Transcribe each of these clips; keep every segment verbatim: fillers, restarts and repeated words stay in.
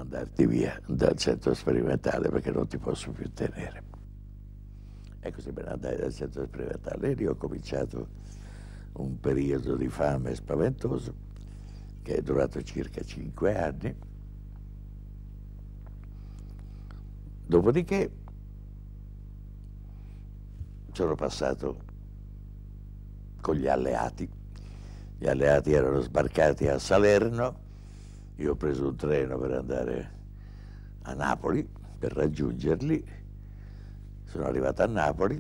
mandarti via dal centro sperimentale perché non ti posso più tenere. E così me ne andai dal centro sperimentale e lì ho cominciato un periodo di fame spaventoso che è durato circa cinque anni. Dopodiché sono passato con gli alleati. Gli alleati erano sbarcati a Salerno, io ho preso un treno per andare a Napoli per raggiungerli, sono arrivato a Napoli,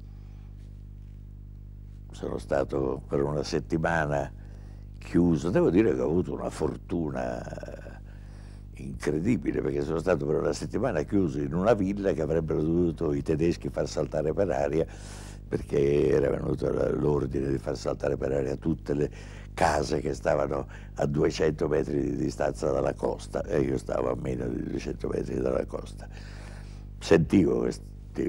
sono stato per una settimana chiuso, devo dire che ho avuto una fortuna incredibile perché sono stato per una settimana chiuso in una villa che avrebbero dovuto i tedeschi far saltare per aria perché era venuto l'ordine di far saltare per aria tutte le case che stavano a duecento metri di distanza dalla costa e io stavo a meno di duecento metri dalla costa. Sentivo questi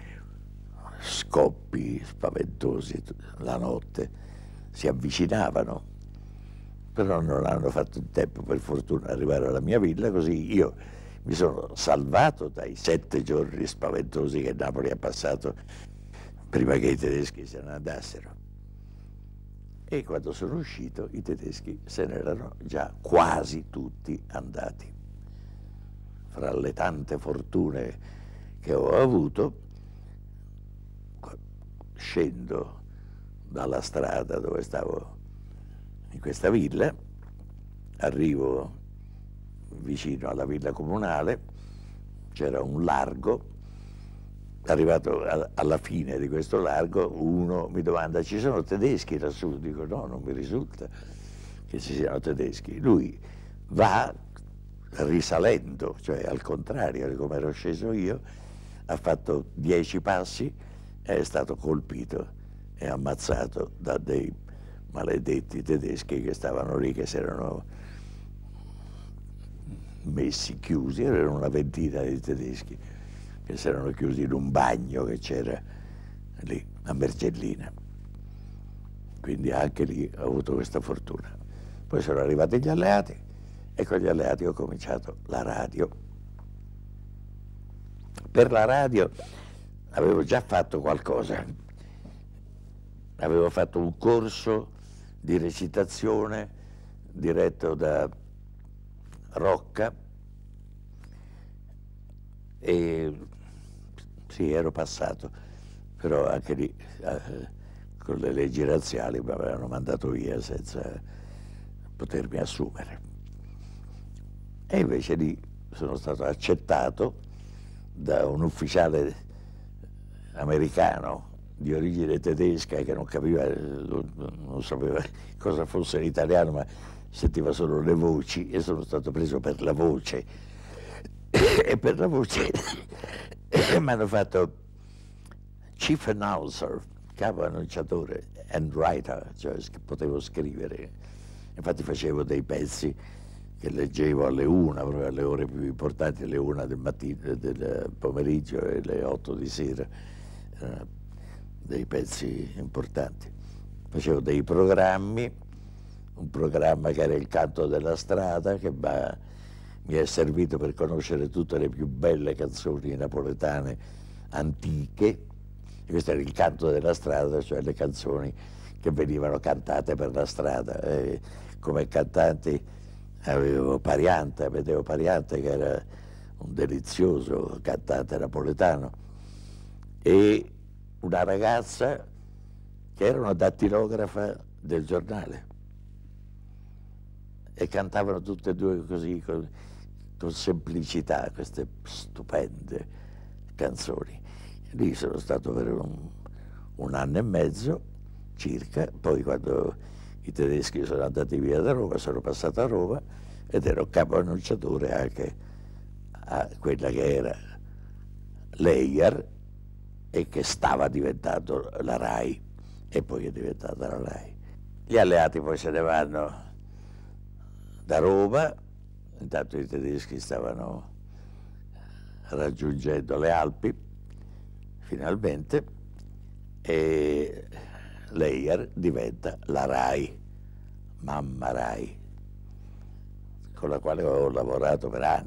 scoppi spaventosi la notte, si avvicinavano, però non hanno fatto in tempo per fortuna ad arrivare alla mia villa, così io mi sono salvato dai sette giorni spaventosi che Napoli ha passato prima che i tedeschi se ne andassero. E quando sono uscito i tedeschi se ne erano già quasi tutti andati. Fra le tante fortune che ho avuto, scendo dalla strada dove stavo in questa villa, arrivo vicino alla villa comunale, c'era un largo, arrivato a, alla fine di questo largo uno mi domanda: ci sono tedeschi lassù? Dico no, non mi risulta che ci siano tedeschi. Lui va risalendo, cioè al contrario di come ero sceso io, ha fatto dieci passi e è stato colpito e ammazzato da dei maledetti tedeschi che stavano lì, che si erano messi chiusi, erano una ventina di tedeschi che si erano chiusi in un bagno che c'era lì a Mergellina. Quindi anche lì ho avuto questa fortuna. Poi sono arrivati gli alleati e con gli alleati ho cominciato la radio. Per la radio avevo già fatto qualcosa, avevo fatto un corso di recitazione diretto da Rocca e sì, ero passato, però anche lì eh, con le leggi razziali mi avevano mandato via senza potermi assumere. E invece lì sono stato accettato da un ufficiale americano di origine tedesca che non capiva, non sapeva cosa fosse l'italiano, ma sentiva solo le voci, e sono stato preso per la voce. E per la voce mi hanno fatto chief announcer, capo annunciatore, and writer, cioè che potevo scrivere. Infatti facevo dei pezzi che leggevo alle una, proprio alle ore più importanti, alle una del mattino, del pomeriggio e alle otto di sera, eh, dei pezzi importanti. Facevo dei programmi, un programma che era Il canto della strada, che va, mi è servito per conoscere tutte le più belle canzoni napoletane antiche. E questo era il canto della strada, cioè le canzoni che venivano cantate per la strada. E come cantanti avevo Pariante, Amedeo Pariante, che era un delizioso cantante napoletano, e una ragazza che era una dattilografa del giornale, e cantavano tutte e due così con, con semplicità queste stupende canzoni. Lì sono stato per un, un anno e mezzo circa. Poi quando i tedeschi sono andati via da Roma sono passato a Roma ed ero capo annunciatore anche a quella che era l'E I A R e che stava diventando la RAI, e poi è diventata la RAI. Gli alleati poi se ne vanno da Roma, intanto i tedeschi stavano raggiungendo le Alpi finalmente, e l'E I A R diventa la RAI, Mamma RAI, con la quale ho lavorato per anni.